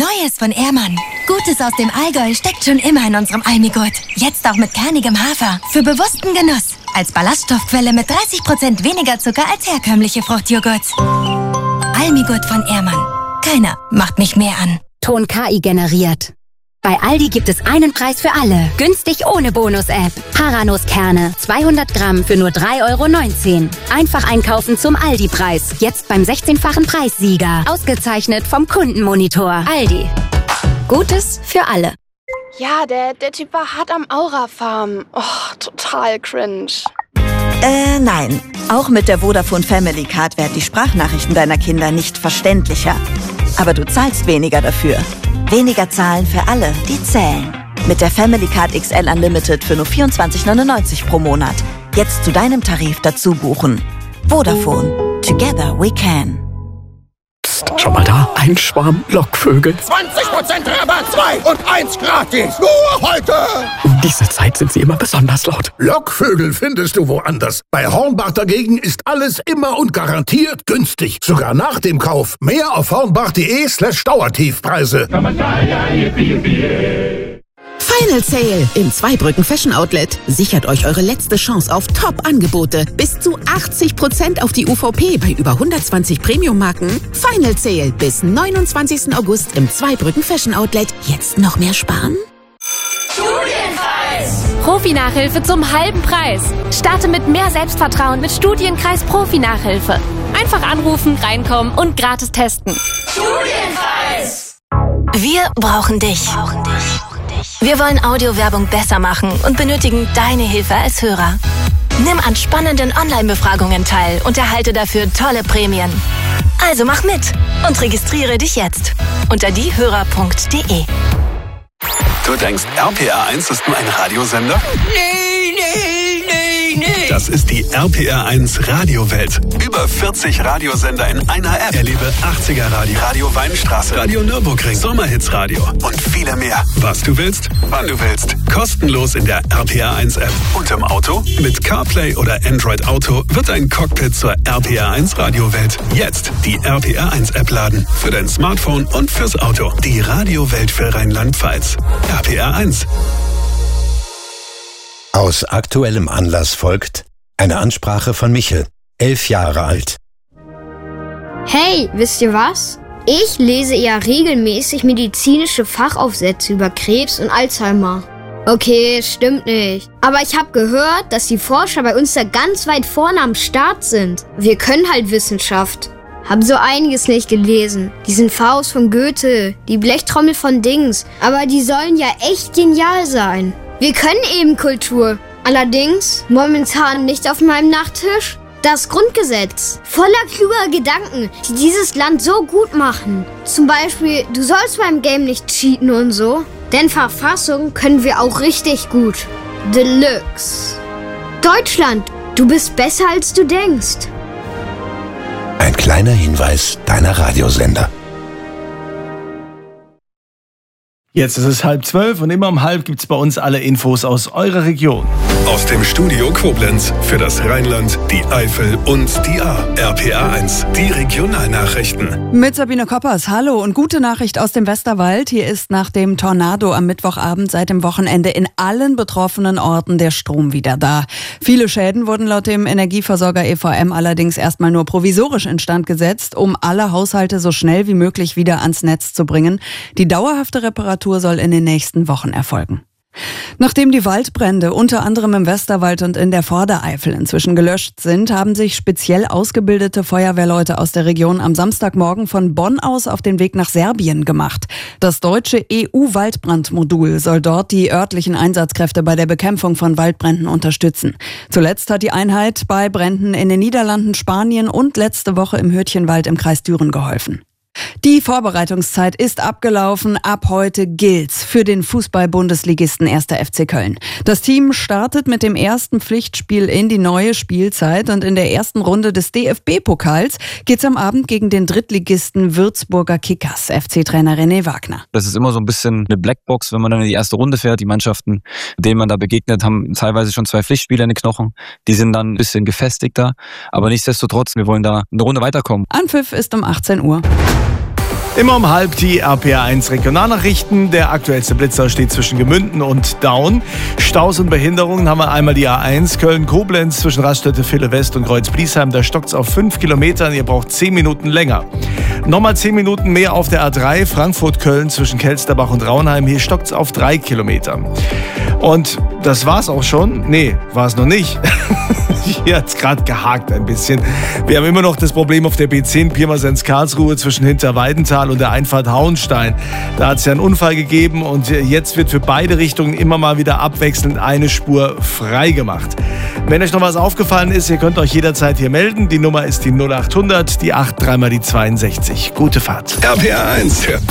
Neues von Ehrmann. Gutes aus dem Allgäu steckt schon immer in unserem Almigurt. Jetzt auch mit kernigem Hafer. Für bewussten Genuss. Als Ballaststoffquelle mit 30% weniger Zucker als herkömmliche Fruchtjoghurts. Almigurt von Ehrmann. Keiner macht mich mehr an. Ton KI generiert. Bei Aldi gibt es einen Preis für alle. Günstig ohne Bonus-App. Haranuskerne, 200 Gramm für nur 3,19 €. Einfach einkaufen zum Aldi-Preis. Jetzt beim 16-fachen Preissieger. Ausgezeichnet vom Kundenmonitor. Aldi. Gutes für alle. Ja, der Typ war hart am Aura-Farm. Oh, total cringe. Nein. Auch mit der Vodafone Family Card werden die Sprachnachrichten deiner Kinder nicht verständlicher. Aber du zahlst weniger dafür. Weniger zahlen für alle, die zählen. Mit der Family Card XL Unlimited für nur 24,99 € pro Monat. Jetzt zu deinem Tarif dazu buchen. Vodafone. Together we can. Psst, schau mal da. Ein Schwarm Lockvögel. 20% Rabatt, 2 und 1 gratis. Nur heute. Um diese Zeit sind sie immer besonders laut. Lockvögel findest du woanders. Bei Hornbach dagegen ist alles immer und garantiert günstig. Sogar nach dem Kauf. Mehr auf hornbach.de/Dauertiefpreise. Final Sale im Zweibrücken Fashion Outlet. Sichert euch eure letzte Chance auf Top-Angebote. Bis zu 80% auf die UVP bei über 120 Premium-Marken. Final Sale bis 29. August im Zweibrücken Fashion Outlet. Jetzt noch mehr sparen? Studienkreis! Profi-Nachhilfe zum halben Preis. Starte mit mehr Selbstvertrauen mit Studienkreis Profi-Nachhilfe. Einfach anrufen, reinkommen und gratis testen. Studienkreis! Wir brauchen dich. Wir wollen Audiowerbung besser machen und benötigen deine Hilfe als Hörer. Nimm an spannenden Online-Befragungen teil und erhalte dafür tolle Prämien. Also mach mit und registriere dich jetzt unter diehörer.de. Du denkst, RPR1 ist nur ein Radiosender? Nee. Das ist die RPR1 Radiowelt. Über 40 Radiosender in einer App. Erlebe 80er Radio, Radio Weinstraße, Radio Nürburgring, Sommerhits-Radio und viele mehr. Was du willst, wann du willst. Kostenlos in der RPR1 App. Und im Auto? Mit CarPlay oder Android Auto wird dein Cockpit zur RPR1 Radiowelt. Jetzt die RPR1 App laden. Für dein Smartphone und fürs Auto. Die Radiowelt für Rheinland-Pfalz. RPR1. Aus aktuellem Anlass folgt eine Ansprache von Michel, 11 Jahre alt. Hey, wisst ihr was? Ich lese ja regelmäßig medizinische Fachaufsätze über Krebs und Alzheimer. Okay, stimmt nicht. Aber ich habe gehört, dass die Forscher bei uns da ganz weit vorne am Start sind. Wir können halt Wissenschaft. Hab so einiges nicht gelesen. Diesen Faust von Goethe, die Blechtrommel von Dings. Aber die sollen ja echt genial sein. Wir können eben Kultur. Allerdings momentan nicht auf meinem Nachttisch. Das Grundgesetz. Voller kluger Gedanken, die dieses Land so gut machen. Zum Beispiel, du sollst beim Game nicht cheaten und so. Denn Verfassung können wir auch richtig gut. Deluxe. Deutschland, du bist besser als du denkst. Ein kleiner Hinweis deiner Radiosender. Jetzt ist es 11:30 und immer um 11 gibt's bei uns alle Infos aus eurer Region. Aus dem Studio Koblenz für das Rheinland, die Eifel und die Ahr. RPR1, die Regionalnachrichten. Mit Sabine Koppers, hallo und gute Nachricht aus dem Westerwald. Hier ist nach dem Tornado am Mittwochabend seit dem Wochenende in allen betroffenen Orten der Strom wieder da. Viele Schäden wurden laut dem Energieversorger EVM allerdings erstmal nur provisorisch instand gesetzt, um alle Haushalte so schnell wie möglich wieder ans Netz zu bringen. Die dauerhafte Reparatur soll in den nächsten Wochen erfolgen. Nachdem die Waldbrände unter anderem im Westerwald und in der Vordereifel inzwischen gelöscht sind, haben sich speziell ausgebildete Feuerwehrleute aus der Region am Samstagmorgen von Bonn aus auf den Weg nach Serbien gemacht. Das deutsche EU-Waldbrandmodul soll dort die örtlichen Einsatzkräfte bei der Bekämpfung von Waldbränden unterstützen. Zuletzt hat die Einheit bei Bränden in den Niederlanden, Spanien und letzte Woche im Hürtchenwald im Kreis Düren geholfen. Die Vorbereitungszeit ist abgelaufen. Ab heute gilt's für den Fußball-Bundesligisten 1. FC Köln. Das Team startet mit dem ersten Pflichtspiel in die neue Spielzeit und in der ersten Runde des DFB-Pokals geht's am Abend gegen den Drittligisten Würzburger Kickers. FC-Trainer René Wagner. Das ist immer so ein bisschen eine Blackbox, wenn man dann in die erste Runde fährt. Die Mannschaften, denen man da begegnet, haben teilweise schon 2 Pflichtspiele in den Knochen. Die sind dann ein bisschen gefestigter. Aber nichtsdestotrotz, wir wollen da eine Runde weiterkommen. Anpfiff ist um 18 Uhr. Immer um 12:30 die RPA1 Regionalnachrichten. Der aktuellste Blitzer steht zwischen Gemünden und Daun. Staus und Behinderungen haben wir einmal die A1 Köln-Koblenz zwischen Raststätte Ville West und Kreuz-Bliesheim. Da stockt's auf 5 Kilometern. Ihr braucht 10 Minuten länger. Nochmal 10 Minuten mehr auf der A3 Frankfurt-Köln zwischen Kelsterbach und Raunheim. Hier stockt's auf 3 Kilometern. Und das war's auch schon. Nee, war es noch nicht. Hier hat's gerade gehakt ein bisschen. Wir haben immer noch das Problem auf der B10 Pirmasens-Karlsruhe zwischen Hinterweidenthal und der Einfahrt Hauenstein. Da hat es ja einen Unfall gegeben und jetzt wird für beide Richtungen immer mal wieder abwechselnd eine Spur frei gemacht. Wenn euch noch was aufgefallen ist, ihr könnt euch jederzeit hier melden. Die Nummer ist die 0800, die 8 3 mal die 62. Gute Fahrt. RPA1,